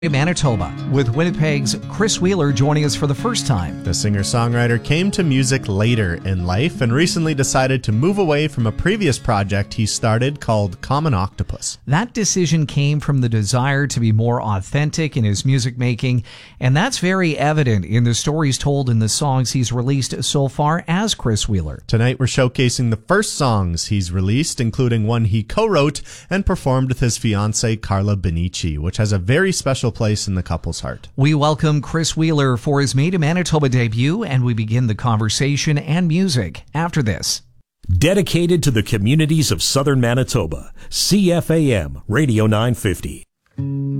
Manitoba, with Winnipeg's Chris Wheeler joining us for the first time. The singer-songwriter came to music later in life and recently decided to move away from a previous project he started called Common Octopus. That decision came from the desire to be more authentic in his music making, and that's very evident in the stories told in the songs he's released so far as Chris Wheeler. Tonight we're showcasing the first songs he's released, including one he co-wrote and performed with his fiancée Carla Benici, which has a very special place in the couple's heart. We welcome Chris Wheeler for his Made in Manitoba debut, and we begin the conversation and music after this. Dedicated to the communities of southern Manitoba, CFAM Radio 950.